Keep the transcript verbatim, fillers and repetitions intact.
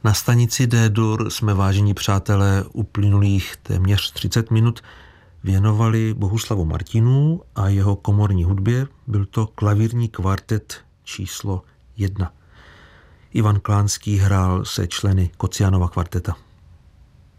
Na stanici D-dur jsme, vážení přátelé, uplynulých téměř třicet minut věnovali Bohuslavu Martinů a jeho komorní hudbě. Byl to klavírní kvartet číslo jedna. Ivan Klánský hrál se členy Kocianova kvarteta.